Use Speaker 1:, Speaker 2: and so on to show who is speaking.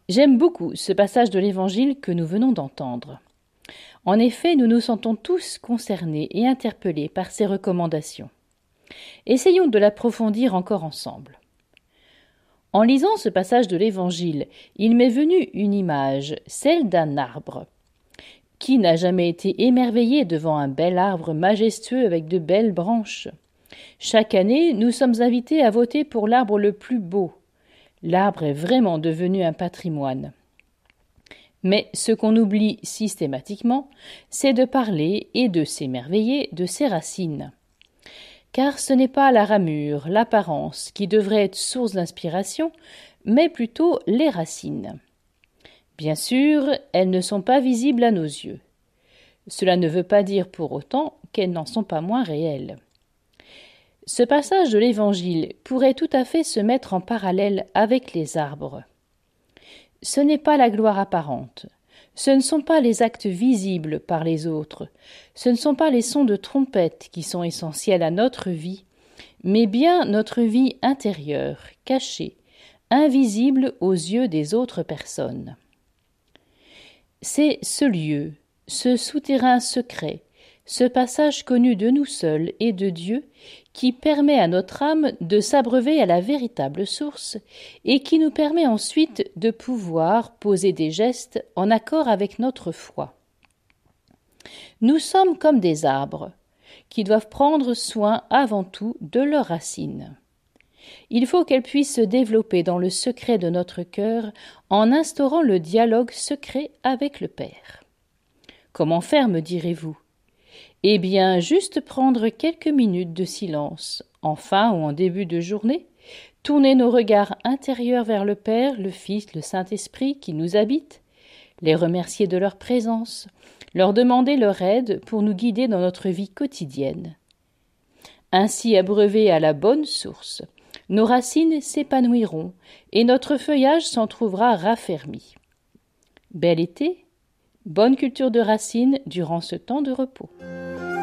Speaker 1: J'aime beaucoup ce passage de l'Évangile que nous venons d'entendre. En effet, nous nous sentons tous concernés et interpellés par ces recommandations. Essayons de l'approfondir encore ensemble. En lisant ce passage de l'Évangile, il m'est venu une image, celle d'un arbre. Qui n'a jamais été émerveillé devant un bel arbre majestueux avec de belles branches ? Chaque année, nous sommes invités à voter pour l'arbre le plus beau. L'arbre est vraiment devenu un patrimoine. Mais ce qu'on oublie systématiquement, c'est de parler et de s'émerveiller de ses racines. Car ce n'est pas la ramure, l'apparence qui devrait être source d'inspiration, mais plutôt les racines. Bien sûr, elles ne sont pas visibles à nos yeux. Cela ne veut pas dire pour autant qu'elles n'en sont pas moins réelles. Ce passage de l'Évangile pourrait tout à fait se mettre en parallèle avec les arbres. Ce n'est pas la gloire apparente, ce ne sont pas les actes visibles par les autres, ce ne sont pas les sons de trompette qui sont essentiels à notre vie, mais bien notre vie intérieure, cachée, invisible aux yeux des autres personnes. C'est ce lieu, ce souterrain secret, ce passage connu de nous seuls et de Dieu qui permet à notre âme de s'abreuver à la véritable source et qui nous permet ensuite de pouvoir poser des gestes en accord avec notre foi. Nous sommes comme des arbres qui doivent prendre soin avant tout de leurs racines. Il faut qu'elles puissent se développer dans le secret de notre cœur en instaurant le dialogue secret avec le Père. Comment faire, me direz-vous ? Eh bien, juste prendre quelques minutes de silence, en fin ou en début de journée, tourner nos regards intérieurs vers le Père, le Fils, le Saint-Esprit qui nous habitent, les remercier de leur présence, leur demander leur aide pour nous guider dans notre vie quotidienne. Ainsi abreuvés à la bonne source, nos racines s'épanouiront et notre feuillage s'en trouvera raffermi. Bel été, bonne culture de racines durant ce temps de repos.